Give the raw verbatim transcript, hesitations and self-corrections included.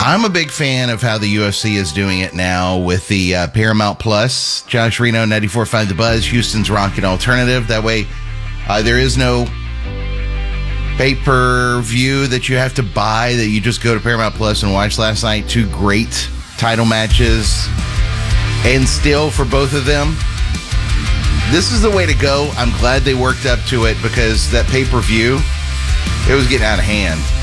I'm a big fan of how the U F C is doing it now with the uh, Paramount Plus. Josh Reno, ninety-four point five The Buzz, Houston's Rocket Alternative. That way, uh, there is no pay-per-view that you have to buy, that you just go to Paramount Plus and watch. Last night, two great title matches. And still, for both of them, this is the way to go. I'm glad they worked up to it because that pay-per-view, it was getting out of hand.